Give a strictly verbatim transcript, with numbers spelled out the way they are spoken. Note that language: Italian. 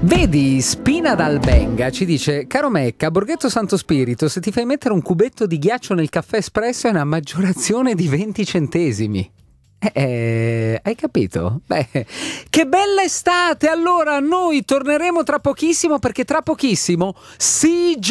Vedi, Spina d'Albenga ci dice: caro Mecca, Borghetto Santo Spirito, se ti fai mettere un cubetto di ghiaccio nel caffè espresso è una maggiorazione di venti centesimi. Eh, hai capito? Beh, che bella estate! Allora noi torneremo tra pochissimo, perché tra pochissimo si